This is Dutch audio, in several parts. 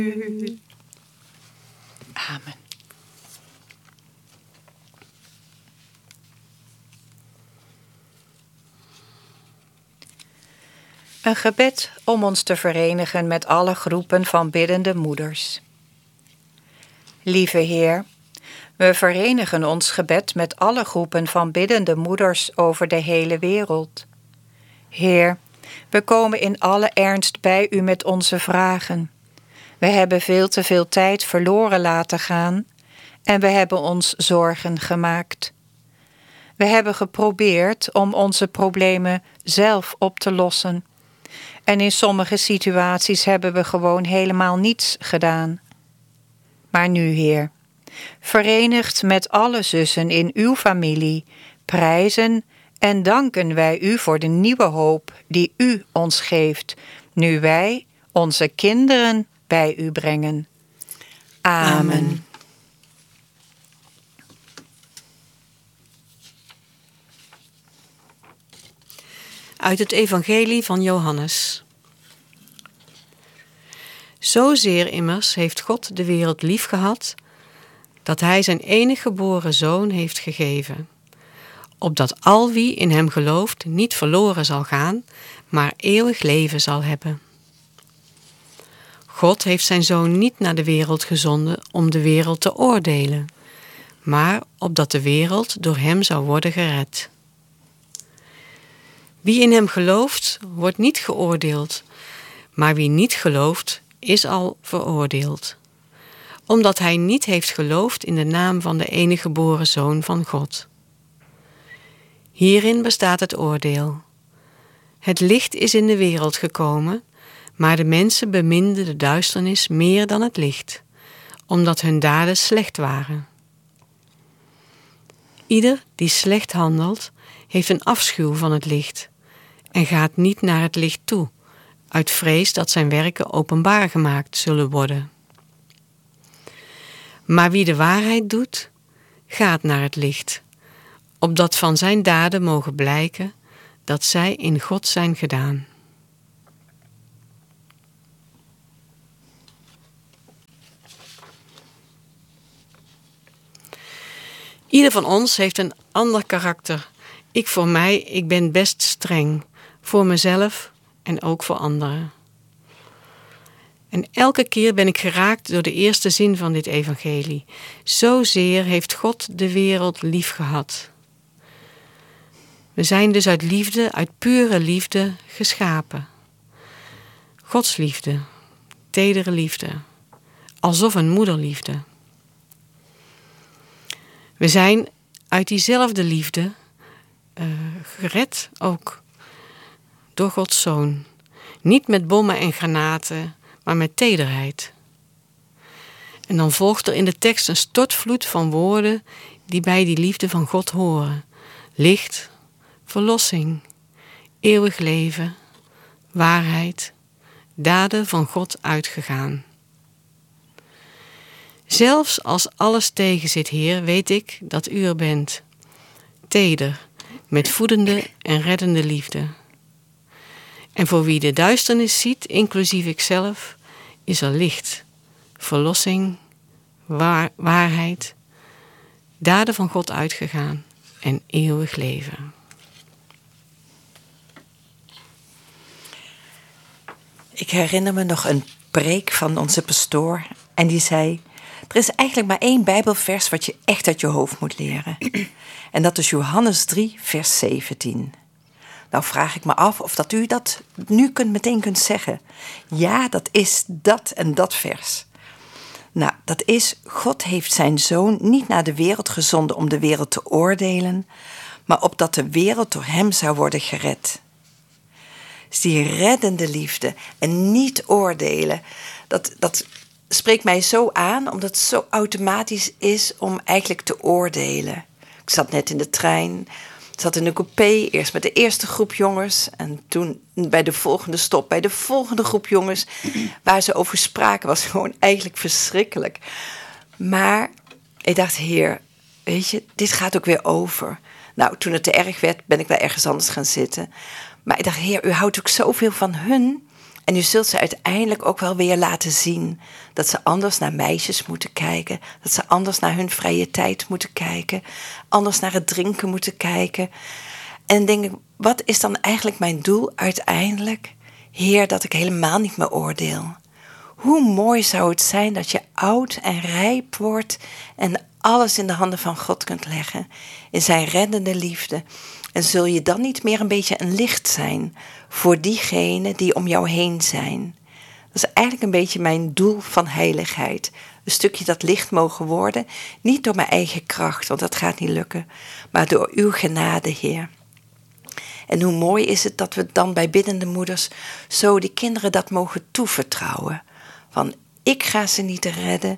Amen. Een gebed om ons te verenigen met alle groepen van biddende moeders. Lieve Heer, we verenigen ons gebed met alle groepen van biddende moeders over de hele wereld. Heer, we komen in alle ernst bij u met onze vragen. We hebben veel te veel tijd verloren laten gaan en we hebben ons zorgen gemaakt. We hebben geprobeerd om onze problemen zelf op te lossen. En in sommige situaties hebben we gewoon helemaal niets gedaan. Maar nu, Heer, verenigd met alle zussen in uw familie, prijzen en danken wij u voor de nieuwe hoop die u ons geeft, nu wij onze kinderen bij u brengen. Amen. Uit het Evangelie van Johannes. Zozeer immers heeft God de wereld liefgehad, dat hij zijn enige geboren Zoon heeft gegeven, opdat al wie in hem gelooft niet verloren zal gaan, maar eeuwig leven zal hebben. God heeft zijn Zoon niet naar de wereld gezonden om de wereld te oordelen, maar opdat de wereld door hem zou worden gered. Wie in hem gelooft, wordt niet geoordeeld, maar wie niet gelooft, is al veroordeeld, omdat hij niet heeft geloofd in de naam van de enige geboren Zoon van God. Hierin bestaat het oordeel. Het licht is in de wereld gekomen, maar de mensen beminden de duisternis meer dan het licht, omdat hun daden slecht waren. Ieder die slecht handelt, heeft een afschuw van het licht en gaat niet naar het licht toe, uit vrees dat zijn werken openbaar gemaakt zullen worden. Maar wie de waarheid doet, gaat naar het licht, opdat van zijn daden mogen blijken dat zij in God zijn gedaan. Ieder van ons heeft een ander karakter. Ik ben best streng, voor mezelf en ook voor anderen. En elke keer ben ik geraakt door de eerste zin van dit evangelie. Zozeer heeft God de wereld lief gehad. We zijn dus uit liefde, uit pure liefde geschapen. Gods liefde, tedere liefde, alsof een moederliefde. We zijn uit diezelfde liefde gered ook door Gods Zoon. Niet met bommen en granaten, maar met tederheid. En dan volgt er in de tekst een stortvloed van woorden die bij die liefde van God horen. Licht, verlossing, eeuwig leven, waarheid, daden van God uitgegaan. Zelfs als alles tegenzit, Heer, weet ik dat u er bent. Teder, met voedende en reddende liefde. En voor wie de duisternis ziet, inclusief ikzelf, is er licht, verlossing, waarheid, daden van God uitgegaan en eeuwig leven. Ik herinner me nog een preek van onze pastoor en die zei: er is eigenlijk maar 1 Bijbelvers wat je echt uit je hoofd moet leren. En dat is Johannes 3, vers 17. Nou vraag ik me af of dat u dat nu meteen kunt zeggen. Ja, dat is dat en dat vers. Nou, dat is: God heeft zijn Zoon niet naar de wereld gezonden om de wereld te oordelen, maar opdat de wereld door hem zou worden gered. Dus die reddende liefde en niet oordelen, dat spreekt mij zo aan, omdat het zo automatisch is om eigenlijk te oordelen. Ik zat net in de trein, zat in de coupé, eerst met de eerste groep jongens en toen bij de volgende stop, bij de volgende groep jongens, waar ze over spraken, was gewoon eigenlijk verschrikkelijk. Maar ik dacht: Heer, weet je, dit gaat ook weer over. Nou, toen het te erg werd, ben ik wel ergens anders gaan zitten. Maar ik dacht: Heer, u houdt ook zoveel van hun En u zult ze uiteindelijk ook wel weer laten zien dat ze anders naar meisjes moeten kijken. Dat ze anders naar hun vrije tijd moeten kijken. Anders naar het drinken moeten kijken. En denk ik, wat is dan eigenlijk mijn doel uiteindelijk? Heer, dat ik helemaal niet meer oordeel. Hoe mooi zou het zijn dat je oud en rijp wordt en alles in de handen van God kunt leggen. In zijn reddende liefde. En zul je dan niet meer een beetje een licht zijn voor diegenen die om jou heen zijn? Dat is eigenlijk een beetje mijn doel van heiligheid. Een stukje dat licht mogen worden. Niet door mijn eigen kracht, want dat gaat niet lukken. Maar door uw genade, Heer. En hoe mooi is het dat we dan bij biddende moeders zo die kinderen dat mogen toevertrouwen. Van ik ga ze niet redden.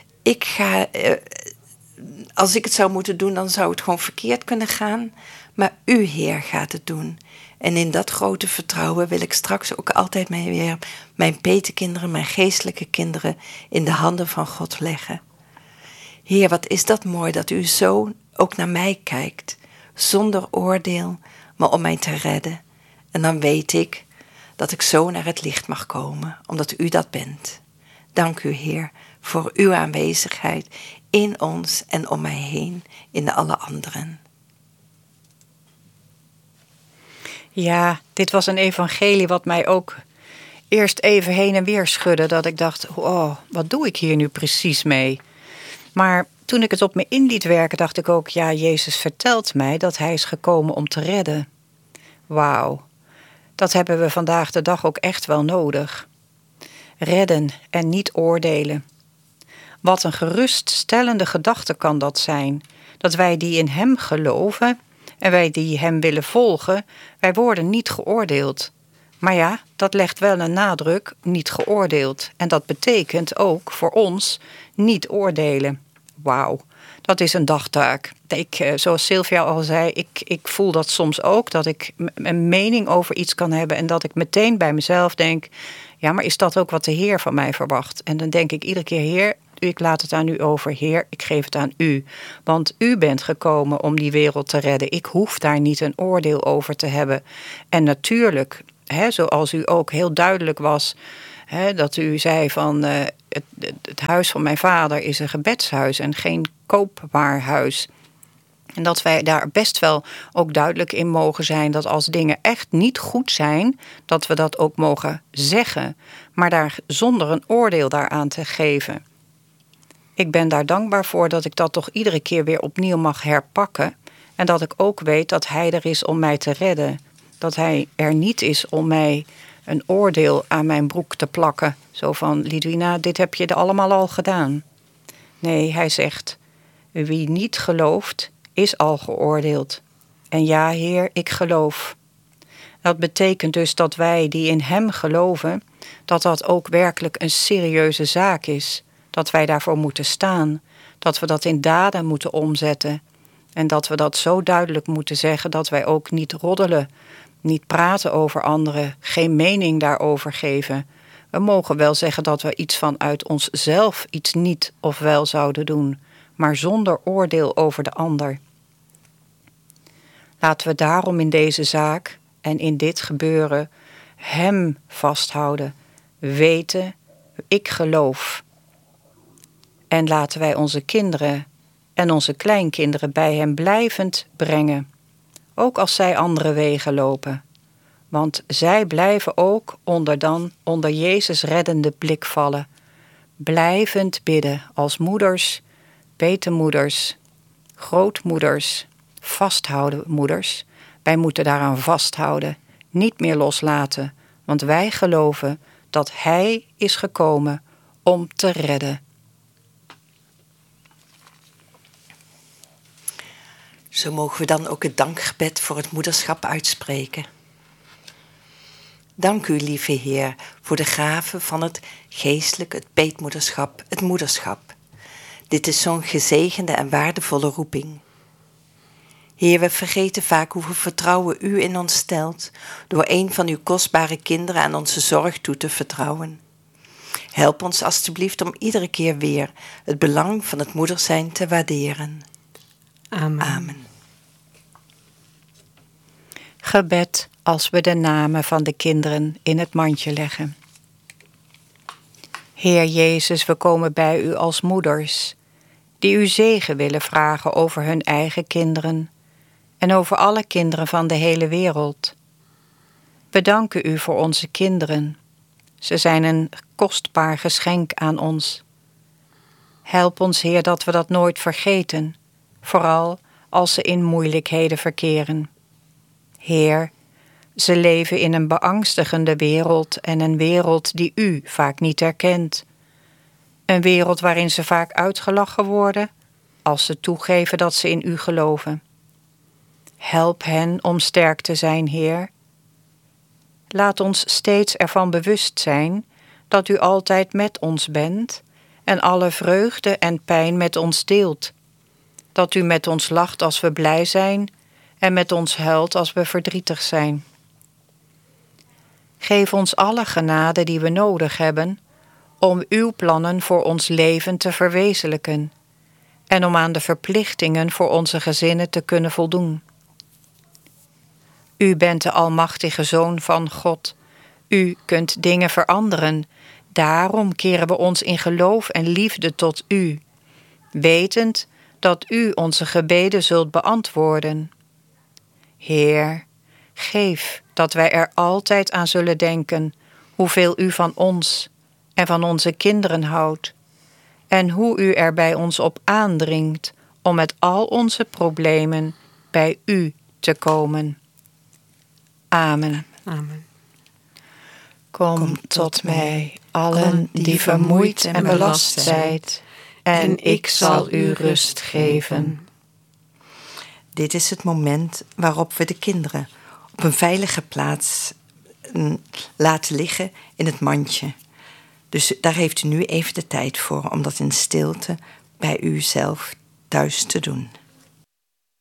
Als ik het zou moeten doen, dan zou het gewoon verkeerd kunnen gaan. Maar u, Heer, gaat het doen. En in dat grote vertrouwen wil ik straks ook altijd weer mijn petekinderen, mijn geestelijke kinderen in de handen van God leggen. Heer, wat is dat mooi dat u zo ook naar mij kijkt. Zonder oordeel, maar om mij te redden. En dan weet ik dat ik zo naar het licht mag komen, omdat u dat bent. Dank u, Heer, voor uw aanwezigheid in ons en om mij heen, in alle anderen. Ja, dit was een evangelie wat mij ook eerst even heen en weer schudde. Dat ik dacht, oh, wat doe ik hier nu precies mee? Maar toen ik het op me in liet werken, dacht ik ook, ja, Jezus vertelt mij dat hij is gekomen om te redden. Wauw, dat hebben we vandaag de dag ook echt wel nodig. Redden en niet oordelen. Wat een geruststellende gedachte kan dat zijn. Dat wij die in hem geloven en wij die hem willen volgen, wij worden niet geoordeeld. Maar ja, dat legt wel een nadruk, niet geoordeeld. En dat betekent ook voor ons niet oordelen. Wauw, dat is een dagtaak. Zoals Sylvia al zei, ik voel dat soms ook, dat ik een mening over iets kan hebben en dat ik meteen bij mezelf denk, ja, maar is dat ook wat de Heer van mij verwacht? En dan denk ik iedere keer, Heer, ik laat het aan u over, Heer, ik geef het aan u. Want u bent gekomen om die wereld te redden. Ik hoef daar niet een oordeel over te hebben. En natuurlijk, zoals u ook heel duidelijk was, dat u zei van het huis van mijn vader is een gebedshuis en geen koopwaarhuis. En dat wij daar best wel ook duidelijk in mogen zijn dat als dingen echt niet goed zijn, dat we dat ook mogen zeggen, maar daar zonder een oordeel daaraan te geven. Ik ben daar dankbaar voor dat ik dat toch iedere keer weer opnieuw mag herpakken en dat ik ook weet dat hij er is om mij te redden. Dat hij er niet is om mij een oordeel aan mijn broek te plakken. Zo van, Lidwina, dit heb je allemaal al gedaan. Nee, hij zegt, wie niet gelooft, is al geoordeeld. En ja, Heer, ik geloof. Dat betekent dus dat wij die in hem geloven, dat dat ook werkelijk een serieuze zaak is. Dat wij daarvoor moeten staan. Dat we dat in daden moeten omzetten. En dat we dat zo duidelijk moeten zeggen dat wij ook niet roddelen. Niet praten over anderen, geen mening daarover geven. We mogen wel zeggen dat we iets vanuit onszelf iets niet of wel zouden doen, maar zonder oordeel over de ander. Laten we daarom in deze zaak en in dit gebeuren hem vasthouden, weten, ik geloof. En laten wij onze kinderen en onze kleinkinderen bij hem blijvend brengen. Ook als zij andere wegen lopen. Want zij blijven ook onder Jezus' reddende blik vallen. Blijvend bidden als moeders, petemoeders, grootmoeders, vasthouden moeders. Wij moeten daaraan vasthouden, niet meer loslaten. Want wij geloven dat hij is gekomen om te redden. Zo mogen we dan ook het dankgebed voor het moederschap uitspreken. Dank u, lieve Heer, voor de gave van het geestelijk, het peetmoederschap, het moederschap. Dit is zo'n gezegende en waardevolle roeping. Heer, we vergeten vaak hoeveel vertrouwen u in ons stelt door een van uw kostbare kinderen aan onze zorg toe te vertrouwen. Help ons alstublieft om iedere keer weer het belang van het moeder zijn te waarderen. Amen. Amen. Gebed als we de namen van de kinderen in het mandje leggen. Heer Jezus, we komen bij u als moeders, die u zegen willen vragen over hun eigen kinderen en over alle kinderen van de hele wereld. We danken u voor onze kinderen. Ze zijn een kostbaar geschenk aan ons. Help ons, Heer, dat we dat nooit vergeten, vooral als ze in moeilijkheden verkeren. Heer, ze leven in een beangstigende wereld en een wereld die u vaak niet herkent. Een wereld waarin ze vaak uitgelachen worden als ze toegeven dat ze in u geloven. Help hen om sterk te zijn, Heer. Laat ons steeds ervan bewust zijn dat u altijd met ons bent en alle vreugde en pijn met ons deelt. Dat u met ons lacht als we blij zijn en met ons huilt als we verdrietig zijn. Geef ons alle genade die we nodig hebben om uw plannen voor ons leven te verwezenlijken en om aan de verplichtingen voor onze gezinnen te kunnen voldoen. U bent de almachtige Zoon van God. U kunt dingen veranderen. Daarom keren we ons in geloof en liefde tot u, wetend dat u onze gebeden zult beantwoorden. Heer, geef dat wij er altijd aan zullen denken hoeveel u van ons en van onze kinderen houdt en hoe u er bij ons op aandringt om met al onze problemen bij u te komen. Amen. Amen. Kom tot mij, allen die vermoeid en belast zijt, en ik zal u rust geven. Dit is het moment waarop we de kinderen op een veilige plaats laten liggen in het mandje. Dus daar heeft u nu even de tijd voor om dat in stilte bij u zelf thuis te doen.